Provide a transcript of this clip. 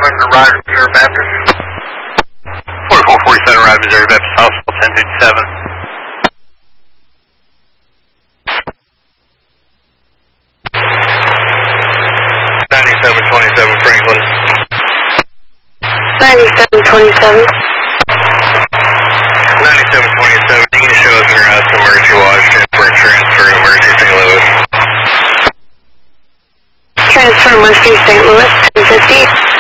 Ride Reserve Baptist. 4447 Ride Reserve Baptist Hospital 1057. 9727 Franklin. 9727. 9727, you can show us in your house to Emergency Washington for a transfer to Emergency St. Louis. Transfer Emergency St. Louis 1050.